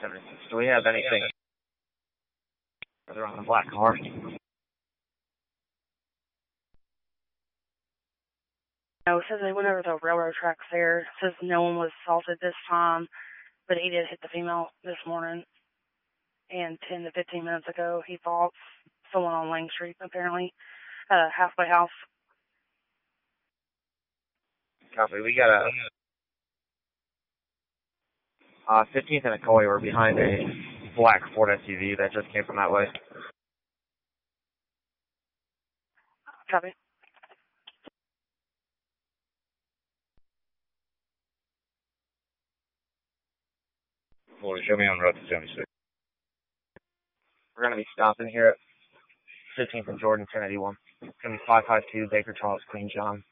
76. Do we have anything further on the black car? No, it says they went over the railroad tracks there. It says no one was assaulted this time, but he did hit the female this morning. And 10 to 15 minutes ago, he fought someone on Lang Street, apparently, halfway house. Copy. We got a 15th and a Coy. We're behind a black Ford SUV that just came from that way. Copy. Floyd, show me on road to 76. We're going to be stopping here at 15th and Jordan, 1081. It's going to be 552 Baker Charles, Queen John.